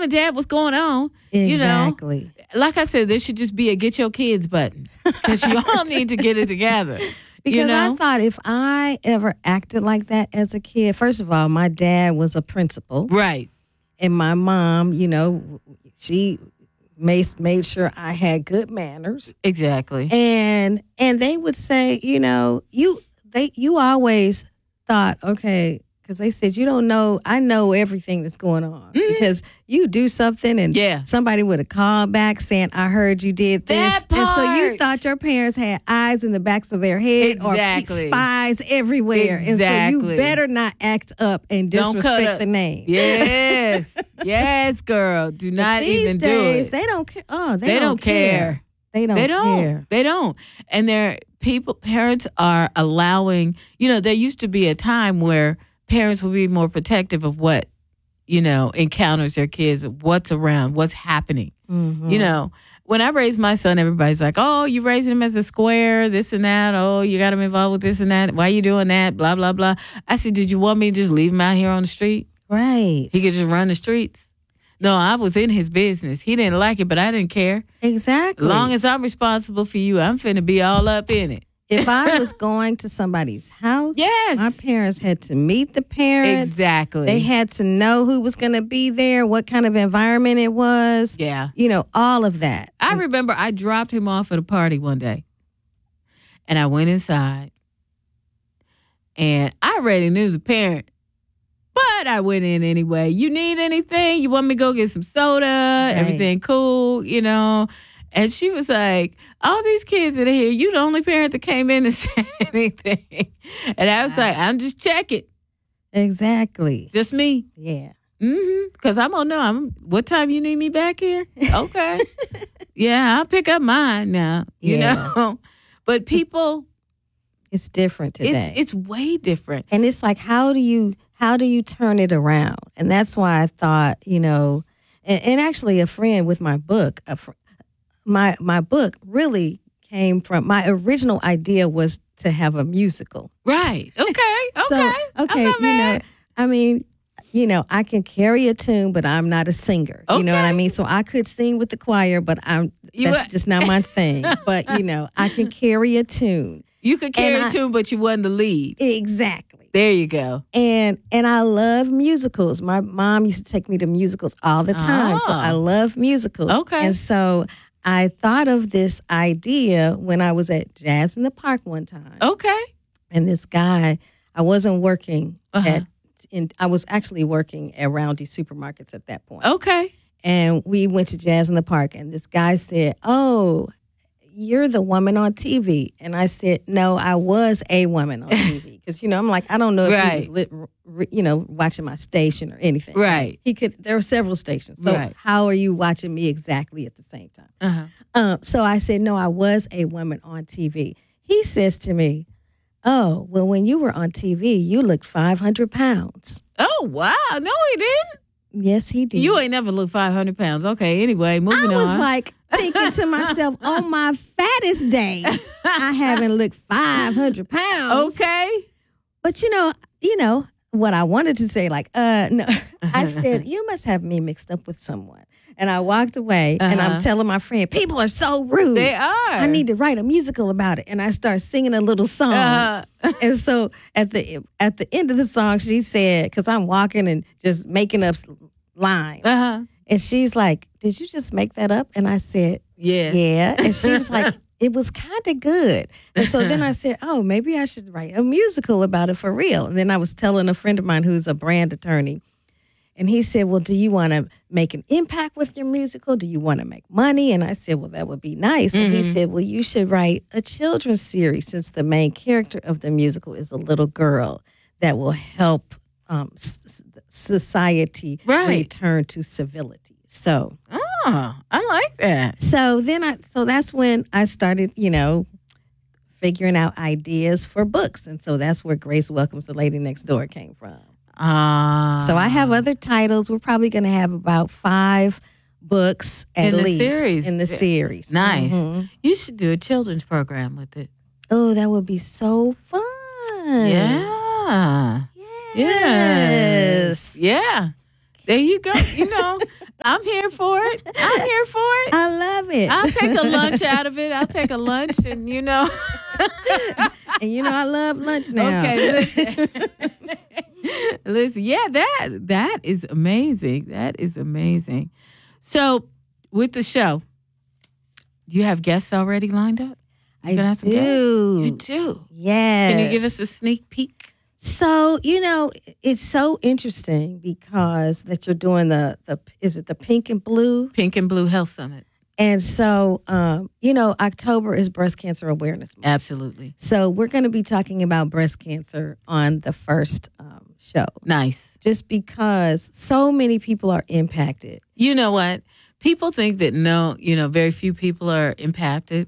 and dad, what's going on? Exactly. You know, like I said, there should just be a get your kids button because you all need to get it together. Because you know? I thought if I ever acted like that as a kid, first of all, my dad was a principal. Right. And my mom, she made sure I had good manners. Exactly. And they would say, you always thought, okay, because they said, you don't know, I know everything that's going on. Mm-hmm. Because you do something and somebody would have called back saying, I heard you did this. That part. And so you thought your parents had eyes in the backs of their head or spies everywhere. Exactly. And so you better not act up and disrespect the name. Yes. Yes, girl. Do not even do it. These days, they don't care. Oh, they don't care. They don't care. They don't. And parents are allowing, there used to be a time where parents would be more protective of what, encounters their kids, what's around, what's happening. Mm-hmm. When I raised my son, everybody's like, oh, you raising him as a square, this and that. Oh, you got him involved with this and that. Why you doing that? Blah, blah, blah. I said, did you want me to just leave him out here on the street? Right. He could just run the streets. No, I was in his business. He didn't like it, but I didn't care. Exactly. As long as I'm responsible for you, I'm finna be all up in it. If I was going to somebody's house, my parents had to meet the parents. Exactly. They had to know who was going to be there, what kind of environment it was. Yeah. All of that. I remember I dropped him off at a party one day, and I went inside, and I already knew the parent, but I went in anyway. You need anything? You want me to go get some soda? Right. Everything cool, And she was like, all these kids that are here, you the only parent that came in and said anything. And I was like, I'm just checking. Exactly. Just me. Yeah. Mm-hmm. Because I'm going to know. What time you need me back here? Okay. Yeah, I'll pick up mine now, you know. But people. It's different today. It's way different. And it's like, how do you turn it around? And that's why I thought, and actually a friend with my book, my book really came from, my original idea was to have a musical. Right. Okay. So, I can carry a tune, but I'm not a singer. Okay. You know what I mean? So I could sing with the choir, but that's just not my thing. But, I can carry a tune. You could carry a tune, but you wasn't the lead. Exactly. There you go. And I love musicals. My mom used to take me to musicals all the time. So I love musicals. Okay. And so I thought of this idea when I was at Jazz in the Park one time. Okay. And this guy, I wasn't working I was actually working at Roundy Supermarkets at that point. Okay. And we went to Jazz in the Park, and this guy said, oh, you're the woman on TV. And I said, no, I was a woman on TV. Because, I'm like, I don't know if he was, watching my station or anything. Right. There were several stations. So how are you watching me exactly at the same time? So I said, no, I was a woman on TV. He says to me, oh, well, when you were on TV, you looked 500 pounds. Oh, wow. No, he didn't. Yes, he did. You ain't never looked 500 pounds. Okay, anyway, moving on. I was like thinking to myself, on my fattest day, I haven't looked 500 pounds. Okay. But, what I wanted to say, no. I said, you must have me mixed up with someone. And I walked away, and I'm telling my friend, people are so rude. They are. I need to write a musical about it. And I start singing a little song. And so at the end of the song, she said, because I'm walking and just making up lines. And she's like, did you just make that up? And I said, yeah. And she was like, it was kind of good. And so then I said, oh, maybe I should write a musical about it for real. And then I was telling a friend of mine who's a brand attorney. And he said, well, do you want to make an impact with your musical? Do you want to make money? And I said, well, that would be nice. Mm-hmm. And he said, well, you should write a children's series since the main character of the musical is a little girl that will help society return to civility. So, I like that. So that's when I started, figuring out ideas for books. And so that's where Grace Welcomes the Lady Next Door came from. So I have other titles. We're probably going to have about 5 books at least in the series. Nice. Mm-hmm. You should do a children's program with it. Oh, that would be so fun. Yeah. Yes. Yeah. There you go. You know, I'm here for it. I love it. I'll take a lunch out of it. I'll take a lunch and, you know. And, you know, I love lunch now. Okay, listen. Listen, yeah, that is amazing. That is amazing. So, with the show, do you have guests already lined up? I do. You do? Yes. Can you give us a sneak peek? So, you know, it's so interesting because that you're doing is it the Pink and Blue? Pink and Blue Health Summit. And so, you know, October is Breast Cancer Awareness Month. Absolutely. So we're going to be talking about breast cancer on the first show. Nice. Just because so many people are impacted. You know what? People think that very few people are impacted.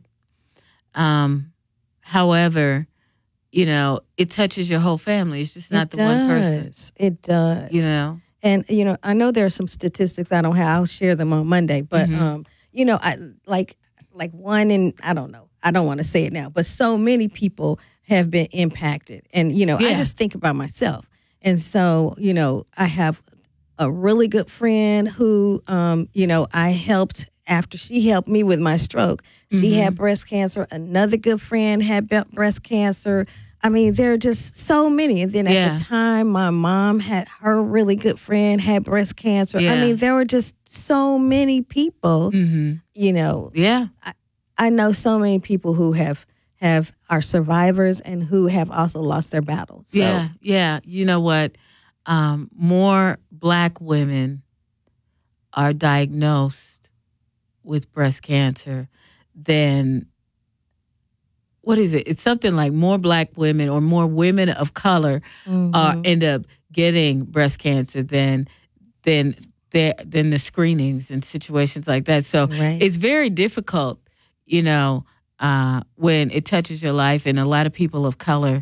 However, you know, it touches your whole family. It's just not one person. It does. You know? And, you know, I know there are some statistics I don't have. I'll share them on Monday. But, you know, I like one in, I don't know. I don't want to say it now. But so many people have been impacted. And, you know, I just think about myself. And so, you know, I have a really good friend who, you know, I helped after she helped me with my stroke. She had breast cancer. Another good friend had breast cancer. I mean, there are just so many. And then at the time, my mom had her really good friend had breast cancer. Yeah. I mean, there were just so many people, you know. Yeah. I know so many people who are survivors and who have also lost their battle. So. Yeah. You know what? More Black women are diagnosed with breast cancer than, what is it? It's something like more Black women or more women of color end up getting breast cancer than the screenings and situations like that. So it's very difficult, you know, when it touches your life, and a lot of people of color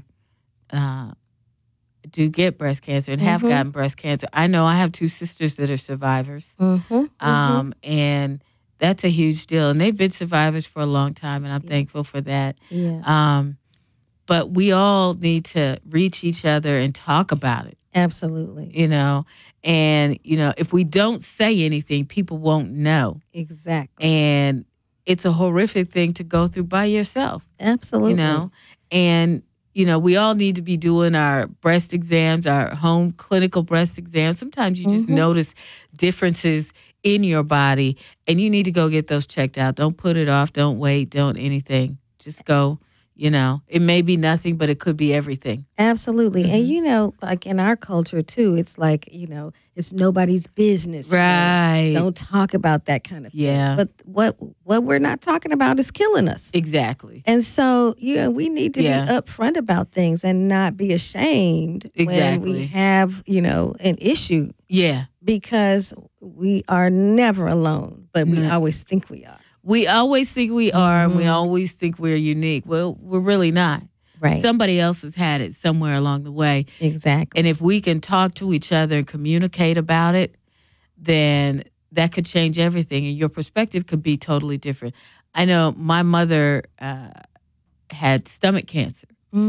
do get breast cancer and have gotten breast cancer. I know I have two sisters that are survivors, and that's a huge deal. And they've been survivors for a long time, and I'm thankful for that. Yeah. But we all need to reach each other and talk about it. Absolutely. You know, and, you know, if we don't say anything, people won't know. Exactly. And it's a horrific thing to go through by yourself. Absolutely. You know, and, you know, we all need to be doing our breast exams, our home clinical breast exams. Sometimes you just notice differences in your body, and you need to go get those checked out. Don't put it off. Don't wait. Don't anything. Just go. You know, it may be nothing, but it could be everything. Absolutely. And, you know, like in our culture, too, it's like, you know, it's nobody's business. Right. You know? Don't talk about that kind of thing. Yeah. But what we're not talking about is killing us. Exactly. And so, you know, we need to be upfront about things and not be ashamed when we have, you know, an issue. Yeah. Because we are never alone, but we always think we are. We always think we are, and we always think we're unique. Well, we're really not. Right. Somebody else has had it somewhere along the way. Exactly. And if we can talk to each other and communicate about it, then that could change everything, and your perspective could be totally different. I know my mother had stomach cancer.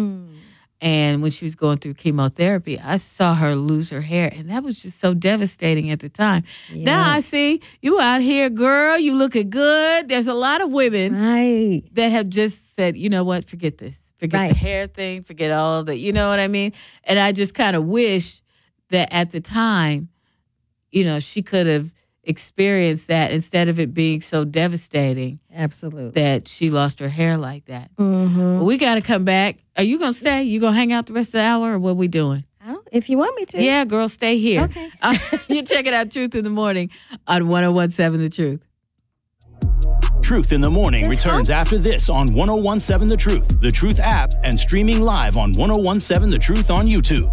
And when she was going through chemotherapy, I saw her lose her hair. And that was just so devastating at the time. Yeah. Now I see you out here, girl, you looking good. There's a lot of women that have just said, you know what, forget this. Forget the hair thing, forget all of that. You know what I mean? And I just kind of wish that at the time, you know, she could have experienced that instead of it being so devastating. Absolutely. That she lost her hair like that. We got to come back. Are you going to stay? You going to hang out the rest of the hour, or what are we doing? If you want me to. Yeah, girl, stay here. Okay. You check it out, Truth in the Morning on 101.7 The Truth. Truth in the Morning returns after this on 101.7 The Truth, The Truth app, and streaming live on 101.7 The Truth on YouTube.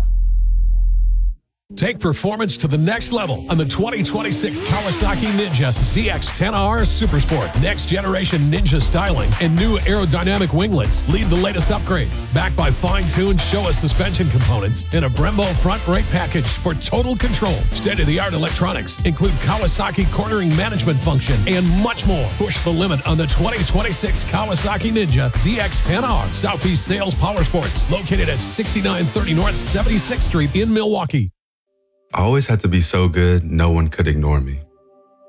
Take performance to the next level on the 2026 Kawasaki Ninja ZX-10R Supersport. Next generation Ninja styling and new aerodynamic winglets lead the latest upgrades. Backed by fine-tuned Showa suspension components and a Brembo front brake package for total control. State-of-the-art electronics include Kawasaki cornering management function and much more. Push the limit on the 2026 Kawasaki Ninja ZX-10R. Southeast Sales Power Sports, located at 6930 North 76th Street in Milwaukee. I always had to be so good, no one could ignore me.